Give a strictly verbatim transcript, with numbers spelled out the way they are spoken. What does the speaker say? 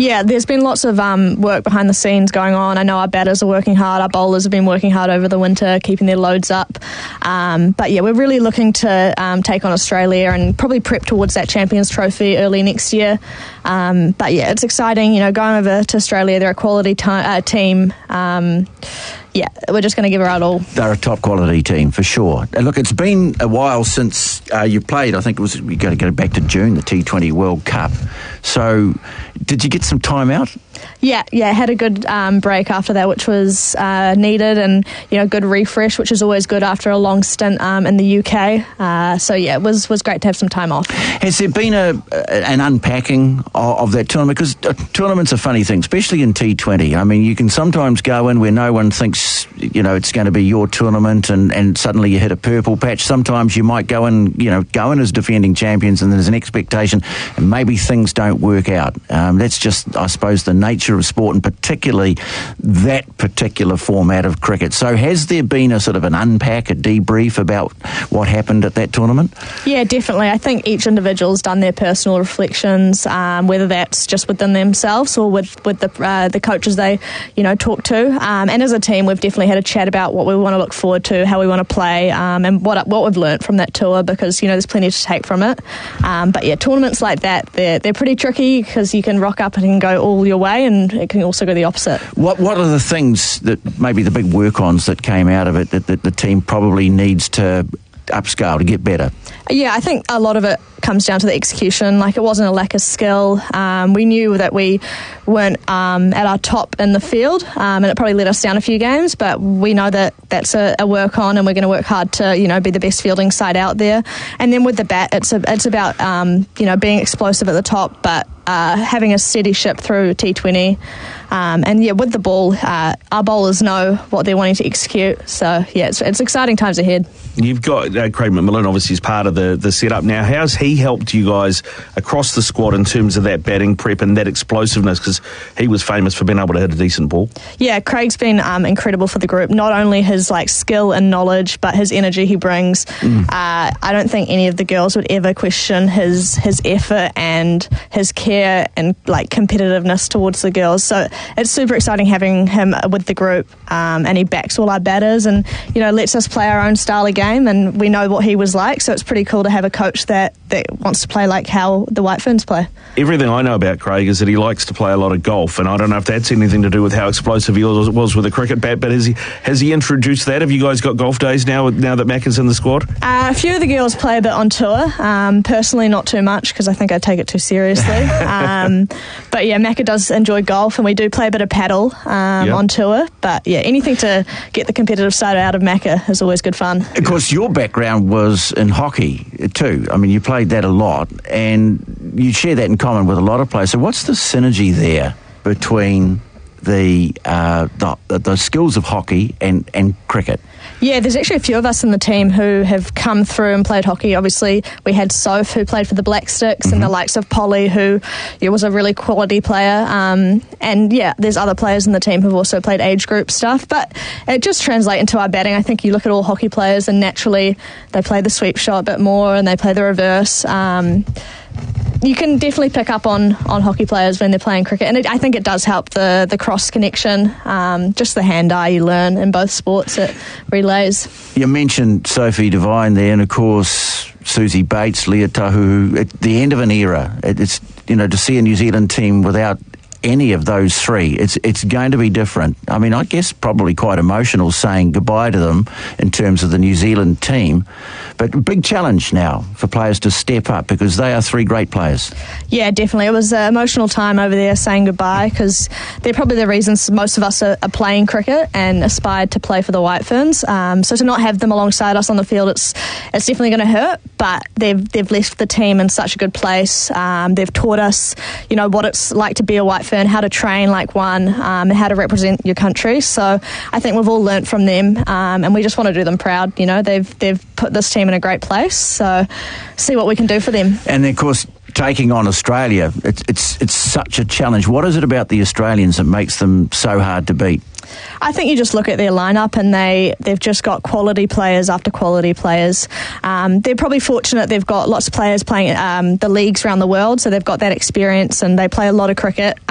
Yeah, there's been lots of um, work behind the scenes going on. I know our batters are working hard, our bowlers have been working hard over the winter, keeping their loads up. Um, but yeah, we're really looking to um, take on Australia and probably prep towards that Champions Trophy early next year. Um, but yeah, it's exciting, you know, going over to Australia. They're a quality t- uh, team. Um, yeah, we're just going to give it our all. They're a top quality team for sure. And look, it's been a while since uh, you played. I think it was, we got to go back to June, the T twenty World Cup. So did you get some time out? Yeah, yeah, had a good um, break after that, which was uh, needed, and you know, good refresh, which is always good after a long stint um, in the U K. Uh, so yeah, it was was great to have some time off. Has there been a, a an unpacking of, of that tournament? Because uh, tournaments are a funny thing, especially in T twenty. I mean, you can sometimes go in where no one thinks, you know, it's going to be your tournament, and, and suddenly you hit a purple patch. Sometimes you might go in, you know, go in as defending champions, and there's an expectation, and maybe things don't work out. Um, that's just, I suppose, the nature of sport, and particularly that particular format of cricket. So has there been a sort of an unpack, a debrief about what happened at that tournament? Yeah, definitely. I think each individual's done their personal reflections, um, whether that's just within themselves or with, with the uh, the coaches they, you know, talk to. Um, and as a team, we've definitely had a chat about what we want to look forward to, how we want to play, um, and what what we've learnt from that tour, because, you know, there's plenty to take from it. Um, but yeah, tournaments like that, they're, they're pretty tricky because you can rock up and it can go all your way, and it can also go the opposite. What What are the things that maybe the big work-ons that came out of it that, that the team probably needs to upscale to get better? Yeah, I think a lot of it comes down to the execution. Like, it wasn't a lack of skill. Um, we knew that we weren't um, at our top in the field, um, and it probably let us down a few games, but we know that that's a, a work on, and we're going to work hard to, you know, be the best fielding side out there. And then with the bat, it's a, it's about um, you know, being explosive at the top, but uh, having a steady ship through T twenty. Um, and yeah, with the ball, uh, our bowlers know what they're wanting to execute. So yeah, it's, it's exciting times ahead. You've got uh, Craig McMillan, obviously, as part of the, the setup now. How's he helped you guys across the squad in terms of that batting prep and that explosiveness? Because he was famous for being able to hit a decent ball. Yeah, Craig's been um, incredible for the group. Not only his like skill and knowledge, but his energy he brings. Mm. Uh, I don't think any of the girls would ever question his his effort and his care and like competitiveness towards the girls. So it's super exciting having him with the group, um, and he backs all our batters, and, you know, lets us play our own style of game, and we know what he was like. So it's pretty cool to have a coach that, that wants to play like how the White Ferns play. Everything I know about Craig is that he likes to play a lot of golf, and I don't know if that's anything to do with how explosive he was, was with a cricket bat, but has he has he introduced that? Have you guys got golf days now now that Mac is in the squad? Uh, a few of the girls play a bit on tour. Um, personally, not too much, because I think I take it too seriously. um, but yeah, Macca does enjoy golf, and we do play a bit of paddle um, yep. on tour. But yeah, anything to get the competitive side out of Macca is always good fun. Of course, your background was in hockey too. I mean, you played that a lot, and you share that in common with a lot of players. So what's the synergy there between the uh, the, the skills of hockey and, and cricket? Yeah, there's actually a few of us in the team who have come through and played hockey. Obviously, we had Soph, who played for the Black Sticks, mm-hmm. and the likes of Polly, who yeah, was a really quality player. Um, and yeah, there's other players in the team who've also played age group stuff. But it just translates into our batting. I think you look at all hockey players, and naturally they play the sweep shot a bit more, and they play the reverse. Um, you can definitely pick up on, on hockey players when they're playing cricket, and it, I think it does help the, the cross connection, um, just the hand-eye you learn in both sports. It relays. You mentioned Sophie Devine there, and of course Susie Bates, Leah Tahu, at the end of an era. It, it's, you know, to see a New Zealand team without any of those three, it's it's going to be different. I mean, I guess probably quite emotional saying goodbye to them in terms of the New Zealand team, but a big challenge now for players to step up, because they are three great players. Yeah, definitely. It was an emotional time over there saying goodbye, because they're probably the reasons most of us are, are playing cricket and aspired to play for the White Ferns. Um, so to not have them alongside us on the field, it's it's definitely going to hurt, but they've they've left the team in such a good place. Um, they've taught us, you know, what it's like to be a White Fern, how to train like one, um, and how to represent your country. So I think we've all learnt from them, um, and we just want to do them proud. You know, they've they've put this team in a great place. So see what we can do for them. And of course, taking on Australia, it's it's it's such a challenge. What is it about the Australians that makes them so hard to beat? I think you just look at their lineup, and they, they've just got quality players after quality players. Um, they're probably fortunate they've got lots of players playing um, the leagues around the world, so they've got that experience, and they play a lot of cricket.